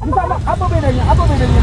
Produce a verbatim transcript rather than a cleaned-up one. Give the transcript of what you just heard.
你看那还不被人家，还不被人家